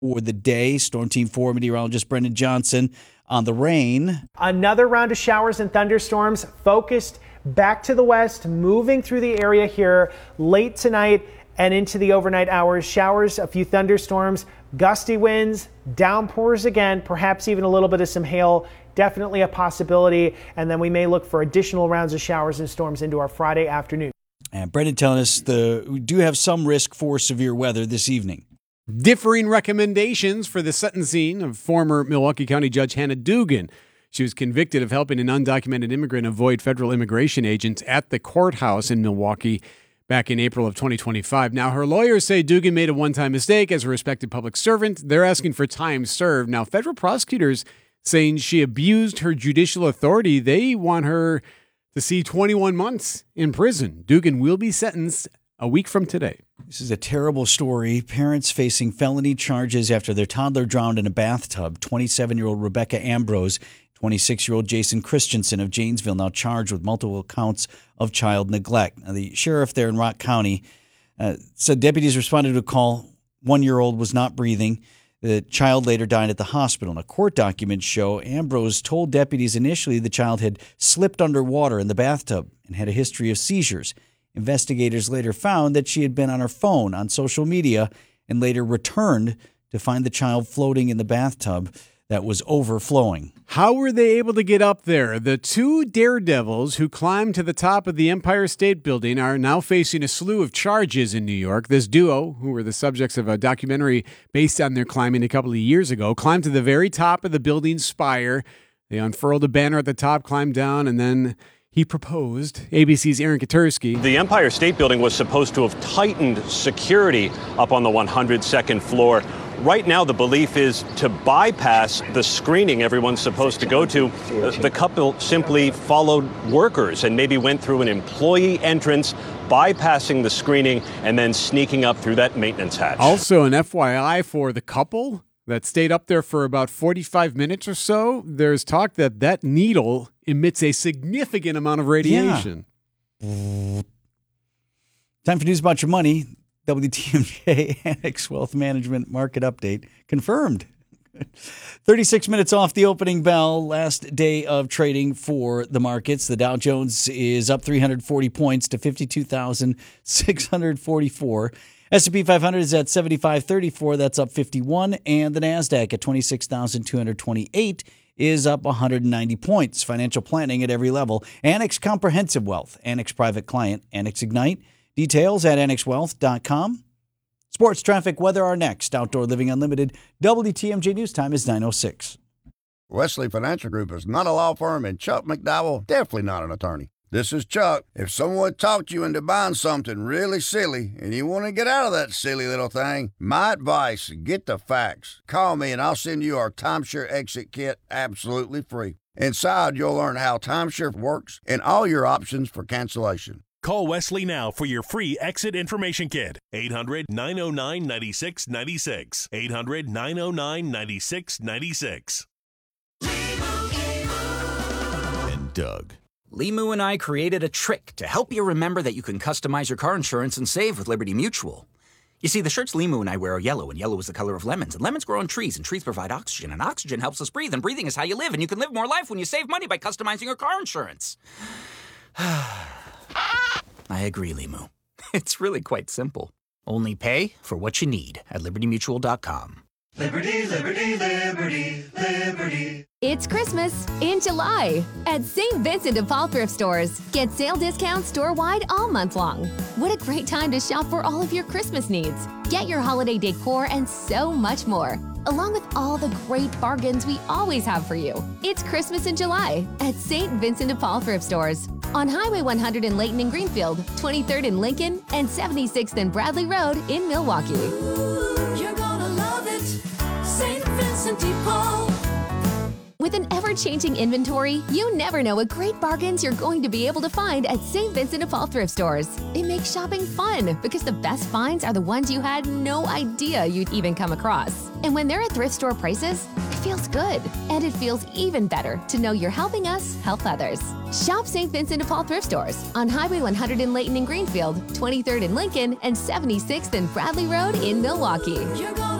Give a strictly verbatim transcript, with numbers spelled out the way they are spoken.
for the day. Storm Team four meteorologist Brendan Johnson on the rain. Another round of showers and thunderstorms focused back to the west, moving through the area here late tonight and into the overnight hours. Showers, a few thunderstorms, gusty winds, downpours again, perhaps even a little bit of some hail. Definitely a possibility. And then we may look for additional rounds of showers and storms into our Friday afternoon. And Brendan telling us the we do have some risk for severe weather this evening. Differing recommendations for the sentencing of former Milwaukee County Judge Hannah Dugan. She was convicted of helping an undocumented immigrant avoid federal immigration agents at the courthouse in Milwaukee back in April of twenty twenty-five. Now, her lawyers say Dugan made a one-time mistake as a respected public servant. They're asking for time served. Now, federal prosecutors saying she abused her judicial authority. They want her to see twenty-one months in prison. Dugan will be sentenced a week from today. This is a terrible story. Parents facing felony charges after their toddler drowned in a bathtub. twenty-seven-year-old Rebecca Ambrose, twenty-six-year-old Jason Christensen of Janesville now charged with multiple counts of child neglect. Now, the sheriff there in Rock County uh, said deputies responded to a call. One-year-old was not breathing. The child later died at the hospital. Now, court documents show Ambrose told deputies initially the child had slipped underwater in the bathtub and had a history of seizures. Investigators later found that she had been on her phone on social media and later returned to find the child floating in the bathtub that was overflowing. How were they able to get up there? The two daredevils who climbed to the top of the Empire State Building are now facing a slew of charges in New York. This duo, who were the subjects of a documentary based on their climbing a couple of years ago, climbed to the very top of the building's spire. They unfurled a banner at the top, climbed down, and then he proposed. A B C's Aaron Katursky. The Empire State Building was supposed to have tightened security up on the one hundred second floor. Right now, the belief is to bypass the screening everyone's supposed to go to. The couple simply followed workers and maybe went through an employee entrance, bypassing the screening and then sneaking up through that maintenance hatch. Also, an F Y I for the couple that stayed up there for about forty-five minutes or so. There's talk that that needle emits a significant amount of radiation. Yeah. Time for news about your money. W T M J Annex Wealth Management Market Update confirmed. thirty-six minutes off the opening bell. Last day of trading for the markets. The Dow Jones is up three hundred forty points to fifty-two thousand six hundred forty-four. S and P five hundred is at seventy-five thirty-four. That's up fifty-one. And the NASDAQ at twenty-six thousand two hundred twenty-eight is up one hundred ninety points. Financial planning at every level. Annex Comprehensive Wealth. Annex Private Client. Annex Ignite. Details at annex wealth dot com. Sports, traffic, weather are next. Outdoor Living Unlimited. W T M J News Time is nine oh six. Wesley Financial Group is not a law firm, and Chuck McDowell definitely not an attorney. This is Chuck. If someone talked you into buying something really silly and you want to get out of that silly little thing, my advice, get the facts. Call me and I'll send you our timeshare exit kit absolutely free. Inside, you'll learn how timeshare works and all your options for cancellation. Call Wesley now for your free exit information kit. eight hundred nine oh nine nine six nine six. eight hundred nine oh nine nine six nine six. And Doug. Limu and I created a trick to help you remember that you can customize your car insurance and save with Liberty Mutual. You see, the shirts Limu and I wear are yellow, and yellow is the color of lemons, and lemons grow on trees, and trees provide oxygen, and oxygen helps us breathe, and breathing is how you live, and you can live more life when you save money by customizing your car insurance. I agree, Limu. It's really quite simple. Only pay for what you need at liberty mutual dot com. Liberty, liberty, liberty, liberty. It's Christmas in July at Saint Vincent de Paul Thrift Stores. Get sale discounts store-wide all month long. What a great time to shop for all of your Christmas needs. Get your holiday decor and so much more, along with all the great bargains we always have for you. It's Christmas in July at Saint Vincent de Paul Thrift Stores on Highway one hundred in Layton and Greenfield, twenty-third in Lincoln, and seventy-sixth and Bradley Road in Milwaukee. Ooh, you're gonna love it, Saint Vincent de Paul. With an ever-changing inventory, you never know what great bargains you're going to be able to find at Saint Vincent de Paul Thrift Stores. It makes shopping fun because the best finds are the ones you had no idea you'd even come across. And when they're at thrift store prices, it feels good. And it feels even better to know you're helping us help others. Shop Saint Vincent de Paul Thrift Stores on Highway one hundred in Layton and Greenfield, twenty-third in Lincoln, and seventy-sixth and Bradley Road in Milwaukee. You're gonna